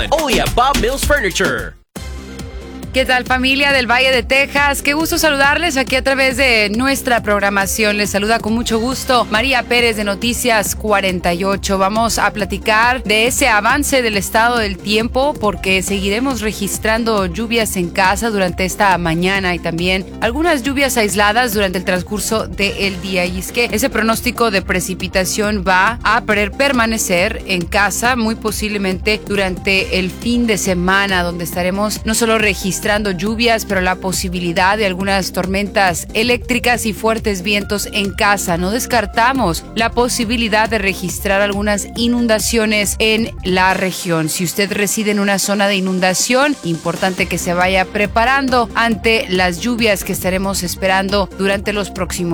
only at Bob Mills Furniture. ¿Qué tal, familia del Valle de Texas? Qué gusto saludarles aquí a través de nuestra programación. Les saluda con mucho gusto María Pérez de Noticias 48. Vamos a platicar de ese avance del estado del tiempo porque seguiremos registrando lluvias en casa durante esta mañana y también algunas lluvias aisladas durante el transcurso del día. Y es que ese pronóstico de precipitación va a permanecer en casa muy posiblemente durante el fin de semana, donde estaremos no solo registrando lluvias, pero la posibilidad de algunas tormentas eléctricas y fuertes vientos en casa. No descartamos la posibilidad de registrar algunas inundaciones en la región. Si usted reside en una zona de inundación, importante que se vaya preparando ante las lluvias que estaremos esperando durante los próximos